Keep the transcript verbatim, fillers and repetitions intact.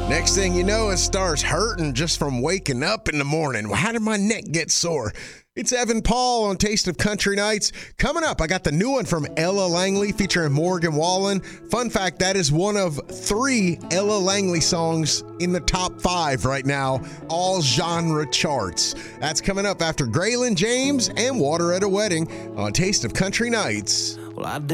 Next thing you know, it starts hurting just from waking up in the morning. How did my neck get sore? It's Evan Paul on Taste of Country Nights. Coming up, I got the new one from Ella Langley featuring Morgan Wallen. Fun fact, that is one of three Ella Langley songs in the top five right now, all genre charts. That's coming up after Graylin James and Water at a Wedding on Taste of Country Nights. Well, I